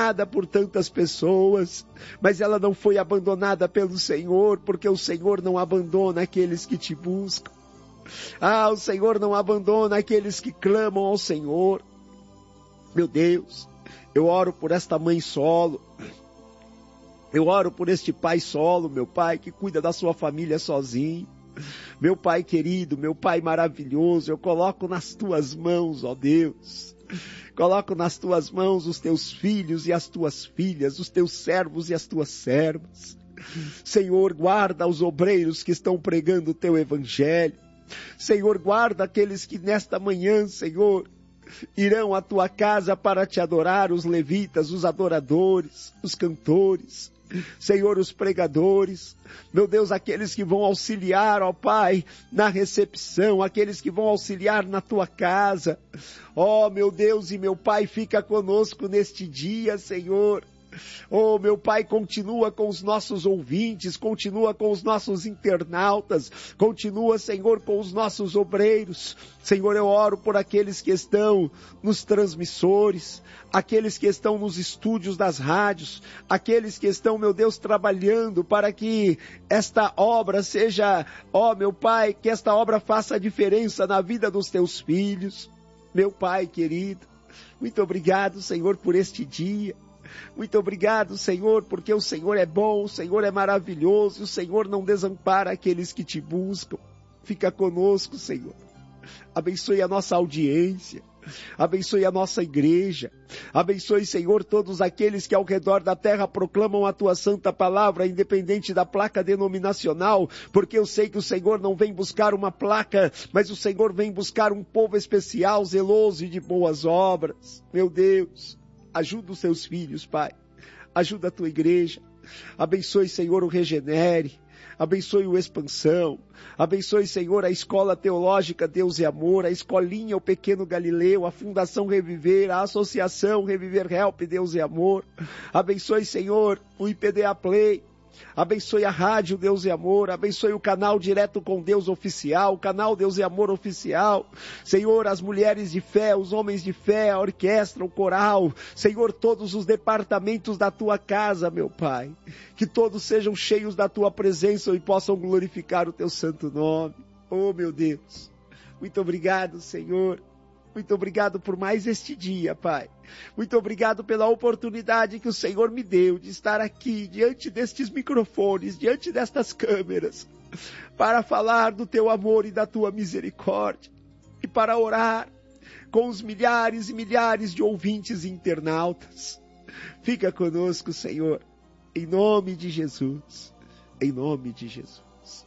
abandonada por tantas pessoas, mas ela não foi abandonada pelo Senhor, porque o Senhor não abandona aqueles que te buscam. O Senhor não abandona aqueles que clamam ao Senhor. Meu Deus, eu oro por esta mãe solo, eu oro por este pai solo, meu Pai, que cuida da sua família sozinho. Meu Pai querido, meu Pai maravilhoso, eu coloco nas tuas mãos, ó Deus. Coloco nas tuas mãos os teus filhos e as tuas filhas, os teus servos e as tuas servas. Senhor, guarda os obreiros que estão pregando o teu evangelho. Senhor, guarda aqueles que nesta manhã, Senhor, irão à tua casa para te adorar, os levitas, os adoradores, os cantores. Senhor, os pregadores, meu Deus, aqueles que vão auxiliar, ó Pai, na recepção, aqueles que vão auxiliar na tua casa. Ó, meu Deus e meu Pai, fica conosco neste dia, Senhor. Oh, meu Pai, continua com os nossos ouvintes, continua com os nossos internautas, continua, Senhor, com os nossos obreiros. Senhor, eu oro por aqueles que estão nos transmissores, aqueles que estão nos estúdios das rádios, aqueles que estão, meu Deus, trabalhando para que esta obra seja, meu Pai, que esta obra faça a diferença na vida dos teus filhos. Meu Pai querido, muito obrigado, Senhor, por este dia. Muito obrigado, Senhor, porque o Senhor é bom, o Senhor é maravilhoso, o Senhor não desampara aqueles que te buscam. Fica conosco, Senhor. Abençoe a nossa audiência, abençoe a nossa igreja, abençoe, Senhor, todos aqueles que ao redor da terra proclamam a tua santa palavra, independente da placa denominacional, porque eu sei que o Senhor não vem buscar uma placa, mas o Senhor vem buscar um povo especial, zeloso e de boas obras. Meu Deus, ajuda os teus filhos, Pai. Ajuda a tua igreja. Abençoe, Senhor, o Regenere. Abençoe o Expansão. Abençoe, Senhor, a Escola Teológica Deus e Amor, a Escolinha, o Pequeno Galileu, a Fundação Reviver, a Associação Reviver Help Deus e Amor. Abençoe, Senhor, o IPDA Play. Abençoe a Rádio Deus e Amor, abençoe o canal Direto com Deus Oficial, o canal Deus e Amor Oficial. Senhor, as mulheres de fé, os homens de fé, a orquestra, o coral. Senhor, todos os departamentos da tua casa, meu Pai. Que todos sejam cheios da tua presença e possam glorificar o teu santo nome. Oh, meu Deus. Muito obrigado, Senhor. Muito obrigado por mais este dia, Pai. Muito obrigado pela oportunidade que o Senhor me deu de estar aqui, diante destes microfones, diante destas câmeras, para falar do teu amor e da tua misericórdia, e para orar com os milhares e milhares de ouvintes e internautas. Fica conosco, Senhor, em nome de Jesus, em nome de Jesus.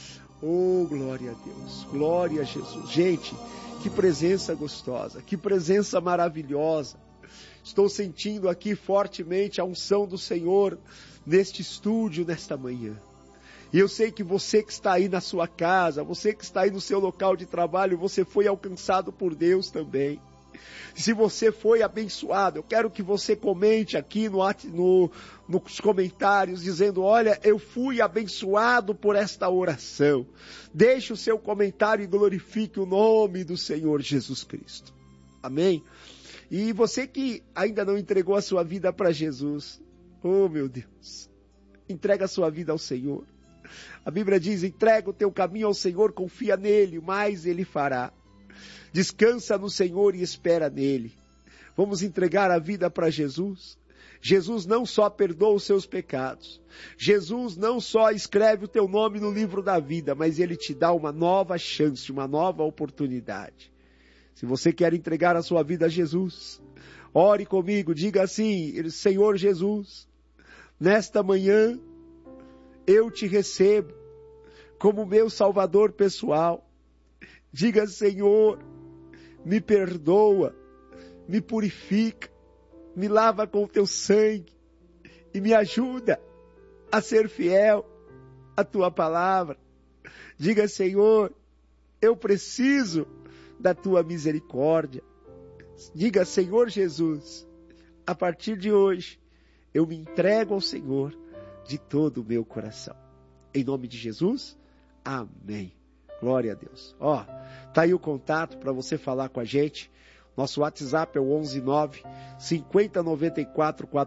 Oh, glória a Deus, glória a Jesus. Gente, que presença gostosa, que presença maravilhosa. Estou sentindo aqui fortemente a unção do Senhor neste estúdio, nesta manhã. E eu sei que você que está aí na sua casa, você que está aí no seu local de trabalho, você foi alcançado por Deus também. Se você foi abençoado, eu quero que você comente aqui nos comentários, dizendo, olha, eu fui abençoado por esta oração. Deixe o seu comentário e glorifique o nome do Senhor Jesus Cristo. Amém? E você que ainda não entregou a sua vida para Jesus, oh meu Deus, entrega a sua vida ao Senhor. A Bíblia diz, entrega o teu caminho ao Senhor, confia nele, mais ele fará. Descansa no Senhor e espera nele. Vamos entregar a vida para Jesus? Jesus não só perdoa os seus pecados. Jesus não só escreve o teu nome no livro da vida, mas ele te dá uma nova chance, uma nova oportunidade. Se você quer entregar a sua vida a Jesus, ore comigo, diga assim, Senhor Jesus, nesta manhã eu te recebo como meu Salvador pessoal. Diga, Senhor, me perdoa, me purifica, me lava com o teu sangue e me ajuda a ser fiel à tua palavra. Diga, Senhor, eu preciso da tua misericórdia. Diga, Senhor Jesus, a partir de hoje, eu me entrego ao Senhor de todo o meu coração. Em nome de Jesus, amém. Glória a Deus. Tá aí o contato para você falar com a gente. Nosso WhatsApp é o 119 5094